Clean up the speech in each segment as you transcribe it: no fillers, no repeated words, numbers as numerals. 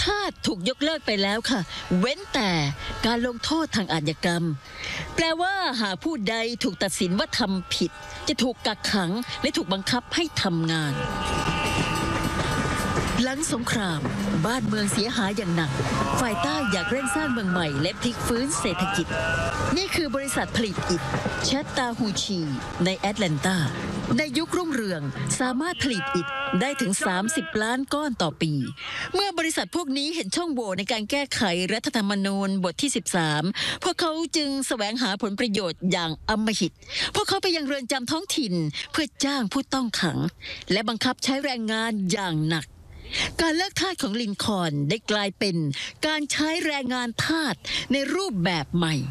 ทาสถูกยกเลิกไปแล้วค่ะเว้นแต่การลงโทษทางอาชญากรรมแปลว่าหากผู้ใดถูกตัดสินว่าทำผิดจะถูกกักขังและถูกบังคับให้ทำงานหลังสงครามบ้านเมืองเสียหายอย่างหนักฝ่ายใต้อยากเร่งสร้างเมืองใหม่และพลิกฟื้นเศรษฐกิจนี่คือบริษัทผลิตอิฐแชตตาฮูชีในแอตแลนตาในยุครุ่งเรืองสามารถผลิตอิฐได้ถึง30 ล้านก้อนต่อปีเมื่อบริษัทพวกนี้เห็นช่องโหว่ในการแก้ไขรัฐธรรมนูญบทที่13พวกเขาจึงแสวงหาผลประโยชน์อย่างอำมหิตพวกเขาไปยังเรือนจำท้องถิ่นเพื่อจ้างผู้ต้องขังและบังคับใช้แรงงานอย่างหนักการเลิกทาสของลินคอล์นได้กลายเป็นการใช้แรงงานทาสในรูปแบบใหม่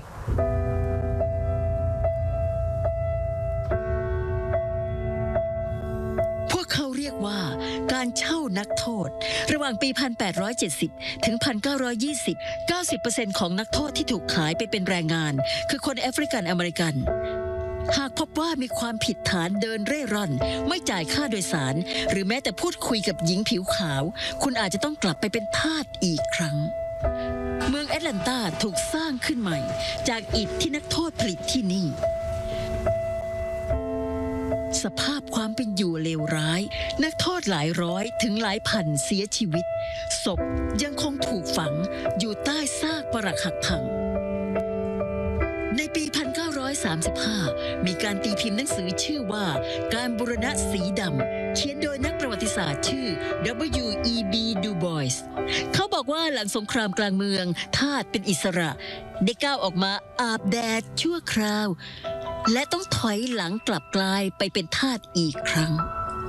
พวกเขาเรียกว่าการเช่านักโทษระหว่างปี 1870 ถึง 1920 90% ของนักโทษที่ถูกขายไปเป็นแรงงานคือคนแอฟริกันอเมริกันหากพบว่ามีความผิดฐานเดินเร่ร่อนไม่จ่ายค่าโดยสารหรือแม้แต่พูดคุยกับหญิงผิวขาวคุณอาจจะต้องกลับไปเป็นทาสอีกครั้งเมืองแอตแลนตาถูกสร้างขึ้นใหม่จากอิฐที่นักโทษผลิตที่นี่สภาพความเป็นอยู่เลวร้ายนักโทษหลายร้อยถึงหลายพันเสียชีวิตศพยังคงถูกฝังอยู่ใต้ซากปรักหักพังในปี 1935 มีการตีพิมพ์หนังสือชื่อว่าการบูรณะสีดำเขียนโดยนักประวัติศาสตร์ชื่อ W.E.B. Du Bois เขาบอกว่าหลังสงครามกลางเมืองทาสเป็นอิสระได้ก้าวออกมาอาบแดดชั่วคราวและต้องถอยหลังกลับกลายไปเป็นทาสอีกครั้ง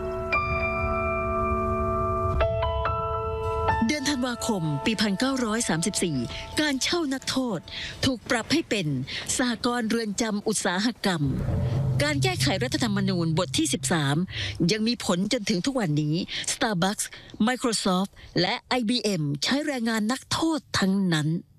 เดือนธันวาคมปี 1934 การเช่านักโทษถูกปรับให้เป็นสหกรณ์เรือนจำอุตสาหกรรมการแก้ไขรัฐธรรมนูญบทที่ 13 ยังมีผลจนถึงทุกวันนี้ Starbucks Microsoft และ IBM ใช้แรงงานนักโทษทั้งนั้น